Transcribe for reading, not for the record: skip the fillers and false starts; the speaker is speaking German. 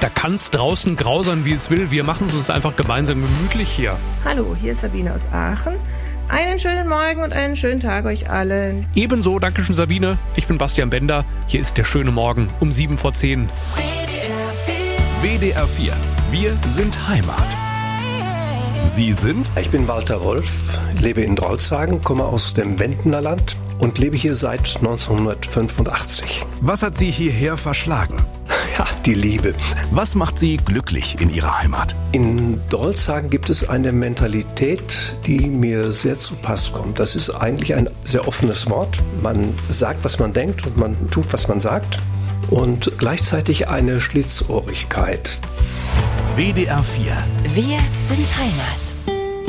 Da kann es draußen grau sein, wie es will. Wir machen es uns einfach gemeinsam gemütlich hier. Hallo, hier ist Sabine aus Aachen. Einen schönen Morgen und einen schönen Tag euch allen. Ebenso, Dankeschön Sabine. Ich bin Bastian Bender. Hier ist der schöne Morgen um 7:10. WDR 4. Wir sind Heimat. Sie sind? Ich bin Walter Rolf, lebe in Drolshagen, komme aus dem Wendener Land und lebe hier seit 1985. Was hat Sie hierher verschlagen? Ja, die Liebe. Was macht Sie glücklich in Ihrer Heimat? In Drolshagen gibt es eine Mentalität, die mir sehr zu Pass kommt. Das ist eigentlich ein sehr offenes Wort. Man sagt, was man denkt und man tut, was man sagt. Und gleichzeitig eine Schlitzohrigkeit. WDR 4. Wir sind Heimat.